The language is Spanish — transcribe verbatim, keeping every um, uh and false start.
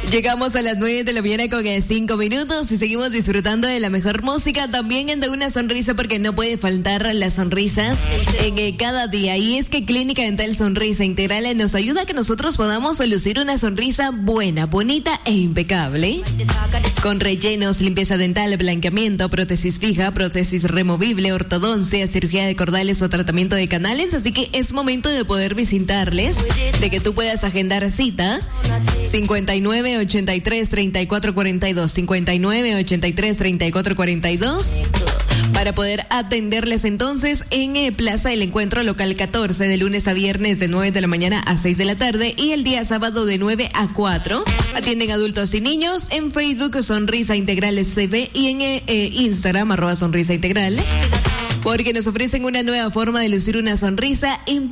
Llegamos a las nueve de la mañana con cinco minutos y seguimos disfrutando de la mejor música, también en De Una Sonrisa, porque no puede faltar las sonrisas en eh, cada día. Y es que Clínica Dental Sonrisa Integral nos ayuda a que nosotros podamos lucir una sonrisa buena, bonita e impecable. Con rellenos, limpieza dental, blanqueamiento, prótesis fija, prótesis removible, ortodoncia, cirugía de cordales o tratamiento de canales. Así que es momento de poder visitarles, de que tú puedas agendar cita. cincuenta y nueve, ochenta y tres, treinta y cuatro cuarenta y dos, cincuenta y nueve, ochenta y tres, treinta y cuatro cuarenta y dos, para poder atenderles entonces en eh, Plaza del Encuentro local catorce, de lunes a viernes de nueve de la mañana a seis de la tarde, y el día sábado de nueve a cuatro. Atienden adultos y niños. En Facebook Sonrisa Integral C V y en eh, eh, Instagram arroba Sonrisa Integral, porque nos ofrecen una nueva forma de lucir una sonrisa impecable.